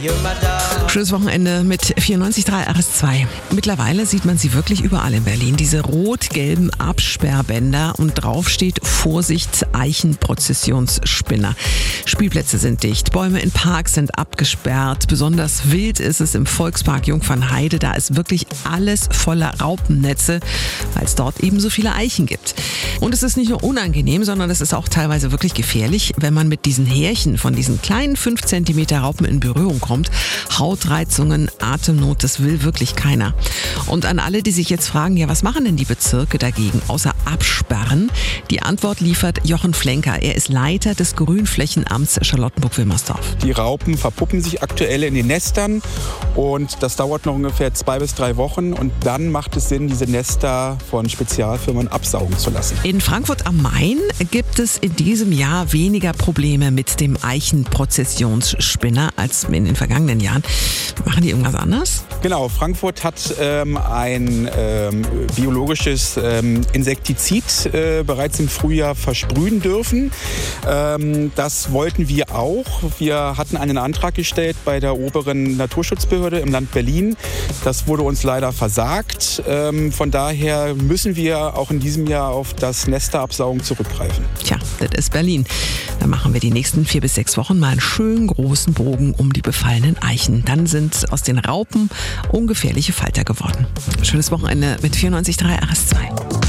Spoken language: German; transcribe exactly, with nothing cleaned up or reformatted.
Schönes Wochenende mit vierundneunzig Komma drei R S zwei. Mittlerweile sieht man sie wirklich überall in Berlin. Diese rot-gelben Absperrbänder und drauf steht Vorsicht, Eichenprozessionsspinner. Spielplätze sind dicht, Bäume in Parks sind abgesperrt. Besonders wild ist es im Volkspark Jungfernheide. Da ist wirklich alles voller Raupennetze, weil es dort eben so viele Eichen gibt. Und es ist nicht nur unangenehm, sondern es ist auch teilweise wirklich gefährlich, wenn man mit diesen Härchen von diesen kleinen fünf Zentimeter Raupen in Berührung kommt. Hautreizungen, Atemnot, das will wirklich keiner. Und an alle, die sich jetzt fragen, ja, was machen denn die Bezirke dagegen, außer absperren? Die Antwort liefert Jochen Flenker. Er ist Leiter des Grünflächenamts Charlottenburg-Wilmersdorf. Die Raupen verpuppen sich aktuell in den Nestern und das dauert noch ungefähr zwei bis drei Wochen und dann macht es Sinn, diese Nester von Spezialfirmen absaugen zu lassen. In Frankfurt am Main gibt es in diesem Jahr weniger Probleme mit dem Eichenprozessionsspinner als in den vergangenen Jahren. Machen die irgendwas anders? Genau, Frankfurt hat ähm, ein ähm, biologisches ähm, Insektizid äh, bereits im Frühjahr versprühen dürfen. Ähm, das wollten wir auch. Wir hatten einen Antrag gestellt bei der oberen Naturschutzbehörde im Land Berlin. Das wurde uns leider versagt. Ähm, von daher müssen wir auch in diesem Jahr auf das Nesterabsaugen zurückgreifen. Tja, das ist Berlin. Da machen wir die nächsten vier bis sechs Wochen mal einen schönen großen Bogen um die befallenen Eichen. Dann sind aus den Raupen ungefährliche Falter geworden. Schönes Wochenende mit vierundneunzig Komma drei R S zwei.